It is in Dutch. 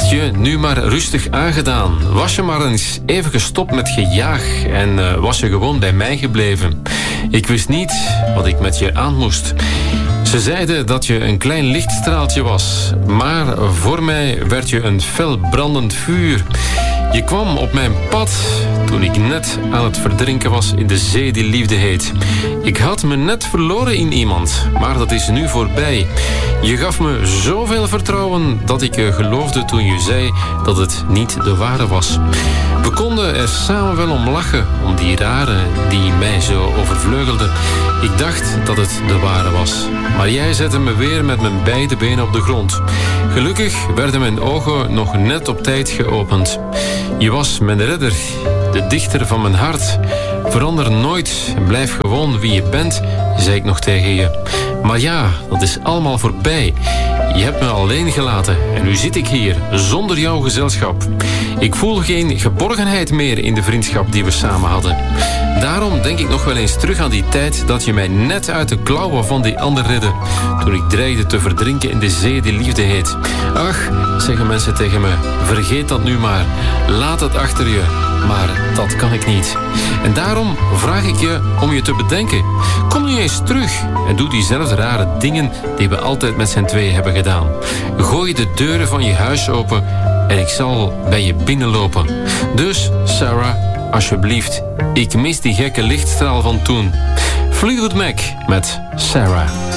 het je nu maar rustig aangedaan? Was je maar eens even gestopt met gejaag en was je gewoon bij mij gebleven? Ik wist niet wat ik met je aan moest. Ze zeiden dat je een klein lichtstraaltje was, maar voor mij werd je een fel brandend vuur. Je kwam op mijn pad toen ik net aan het verdrinken was in de zee die liefde heet. Ik had me net verloren in iemand, maar dat is nu voorbij. Je gaf me zoveel vertrouwen dat ik je geloofde toen je zei dat het niet de ware was. We konden er samen wel om lachen, om die rare die mij zo overvleugelde. Ik dacht dat het de ware was, maar jij zette me weer met mijn beide benen op de grond. Gelukkig werden mijn ogen nog net op tijd geopend. Je was mijn redder, de dichter van mijn hart. Verander nooit, blijf gewoon wie je bent, zei ik nog tegen je. Maar ja, dat is allemaal voorbij. Je hebt me alleen gelaten en nu zit ik hier, zonder jouw gezelschap. Ik voel geen geborgenheid meer in de vriendschap die we samen hadden. Daarom denk ik nog wel eens terug aan die tijd dat je mij net uit de klauwen van die ander redde, toen ik dreigde te verdrinken in de zee die liefde heet. Ach, zeggen mensen tegen me, vergeet dat nu maar. Laat het achter je. Maar dat kan ik niet. En daarom vraag ik je om je te bedenken. Kom nu eens terug en doe diezelfde rare dingen die we altijd met z'n tweeën hebben gedaan. Gooi de deuren van je huis open en ik zal bij je binnenlopen. Dus, Sarah, alsjeblieft, ik mis die gekke lichtstraal van toen. Fleetwood Mac met Sarah.